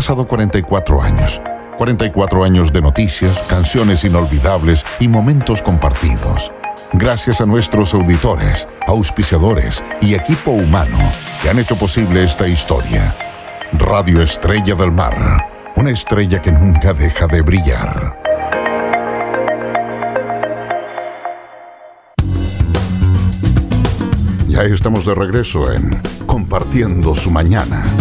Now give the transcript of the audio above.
pasado 44 años. 44 años de noticias, canciones inolvidables y momentos compartidos. Gracias a nuestros auditores, auspiciadores y equipo humano que han hecho posible esta historia. Radio Estrella del Mar, una estrella que nunca deja de brillar. Ya estamos de regreso en Compartiendo su Mañana.